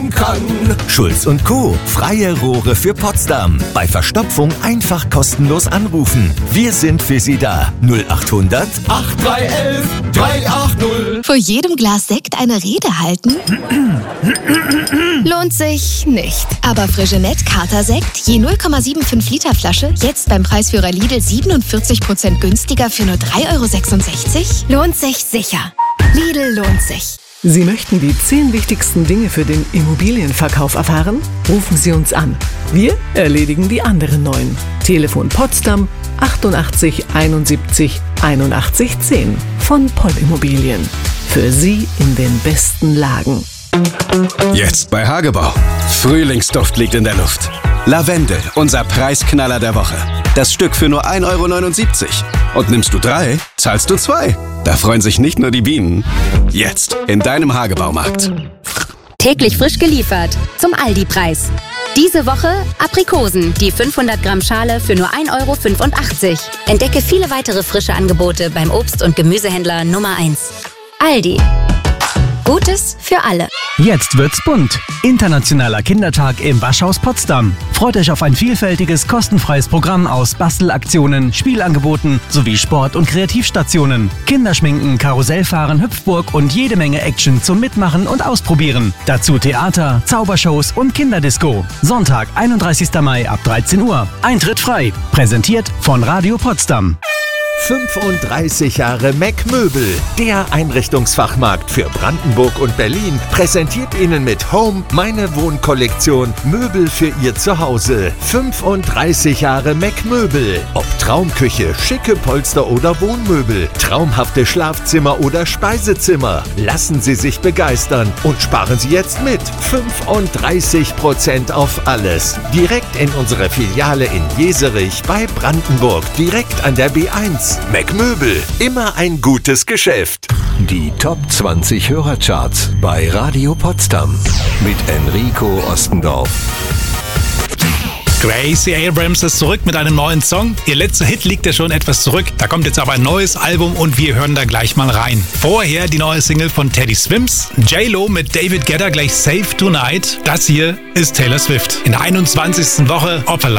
sein kann. Schulz & Co. Freie Rohre für Potsdam. Bei Verstopfung einfach kostenlos anrufen. Wir sind für Sie da. 0800 8311 380. Vor jedem Glas Sekt eine Rede halten? Lohnt sich nicht. Aber Frigenet Kater-Sekt, je 0,75 Liter Flasche, jetzt beim Preisführer Lidl 47% günstiger für nur 3,66 €? Lohnt sich sicher. Lidl lohnt sich. Sie möchten die 10 wichtigsten Dinge für den Immobilienverkauf erfahren? Rufen Sie uns an. Wir erledigen die anderen 9. Telefon Potsdam 88 71 81 10 von Poll Immobilien. Für Sie in den besten Lagen. Jetzt bei Hagebau. Frühlingsduft liegt in der Luft. Lavendel, unser Preisknaller der Woche. Das Stück für nur 1,79 €. Und nimmst du 3, zahlst du 2. Da freuen sich nicht nur die Bienen. Jetzt in deinem Hagebaumarkt. Täglich frisch geliefert zum Aldi-Preis. Diese Woche Aprikosen, die 500 Gramm Schale für nur 1,85 €. Entdecke viele weitere frische Angebote beim Obst- und Gemüsehändler Nummer 1. Aldi. Gutes für alle. Jetzt wird's bunt. Internationaler Kindertag im Waschhaus Potsdam. Freut euch auf ein vielfältiges, kostenfreies Programm aus Bastelaktionen, Spielangeboten sowie Sport- und Kreativstationen. Kinderschminken, Karussellfahren, Hüpfburg und jede Menge Action zum Mitmachen und Ausprobieren. Dazu Theater, Zaubershows und Kinderdisco. Sonntag, 31. Mai ab 13 Uhr. Eintritt frei. Präsentiert von Radio Potsdam. 35 Jahre Mac Möbel, der Einrichtungsfachmarkt für Brandenburg und Berlin, präsentiert Ihnen mit Home meine Wohnkollektion Möbel für Ihr Zuhause. 35 Jahre Mac Möbel. Ob Traumküche, schicke Polster oder Wohnmöbel, traumhafte Schlafzimmer oder Speisezimmer. Lassen Sie sich begeistern und sparen Sie jetzt mit. 35% auf alles. Direkt in unserer Filiale in Jeserich bei Brandenburg, direkt an der B1. Mac Möbel, immer ein gutes Geschäft. Die Top 20 Hörercharts bei Radio Potsdam mit Enrico Ostendorf. Gracie Abrams ist zurück mit einem neuen Song. Ihr letzter Hit liegt ja schon etwas zurück. Da kommt jetzt aber ein neues Album und wir hören da gleich mal rein. Vorher die neue Single von Teddy Swims. J-Lo mit David Guetta gleich Save Tonight. Das hier ist Taylor Swift. In der 21. Woche Opera.